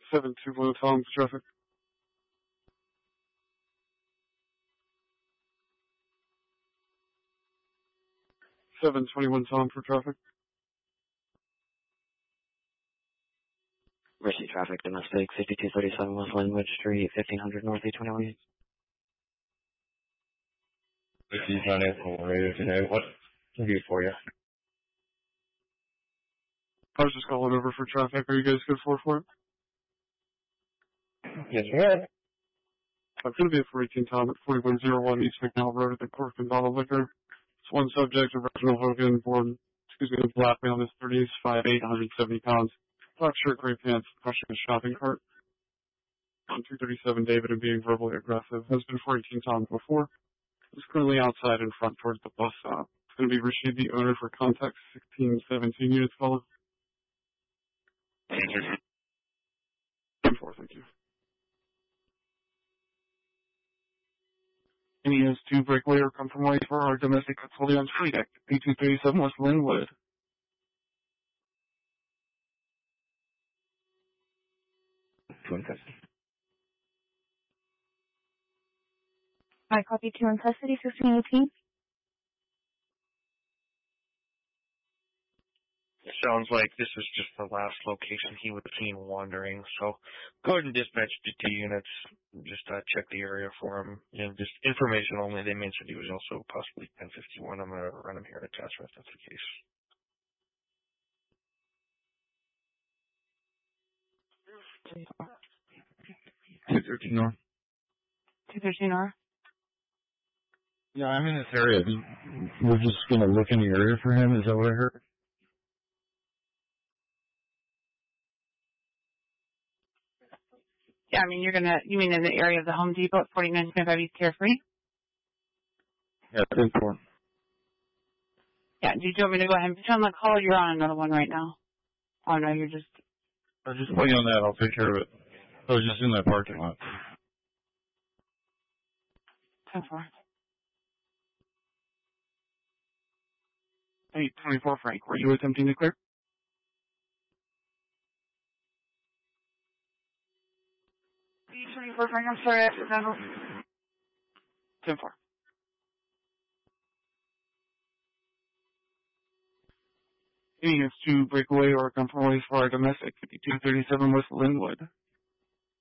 721 Tom for traffic. 721 Tom for traffic. Mercy traffic, domestic, 5237 West Linwood Street, 1500 North 821. If he's not answering the radio today, what can I do for you? I was just calling over for traffic. Are you guys good for it? Yes, ma'am. I'm going to be at 418 Tom at 4101 East McNeil Road at the Cork and Bottle Liquor. It's one subject of Reginald Hogan, born, black male in his 30s, 5'8", 170 pounds. Black shirt, gray pants, pushing a shopping cart. On 237 David and being verbally aggressive. Has been 418 Tom before. Is currently outside in front towards the bus stop. It's going to be Rashid, the owner, for contact 1617 units follow. Thank you. Thank you. MES2 breakaway or compromise for our domestic fully on street at 8237 West Linwood. Two in custody. I copy 2 in custody, 1518. Sounds like this is just the last location he was seen wandering, so go ahead and dispatch the 2 units. Just check the area for him. Just information only. They mentioned he was also possibly 1051. I'm going to run him here at attachment if that's the case. 213 North. 213 R. Yeah, I'm in this area. We're just going to look in the area for him. Is that what I heard? Yeah, I mean, you mean in the area of the Home Depot at 4925 East Carefree? Yeah, 10-4. Yeah, do you want me to go ahead and put you on the call, or you're on another one right now? Oh, no, you're just... I'll just wait on that. I'll take care of it. I was just in that parking lot. 10-4. 824 Frank, were you attempting to clear? Frank, I'm sorry, accidental. 10-4. MES2 breakaway or compromise for our domestic 5237 West Linwood.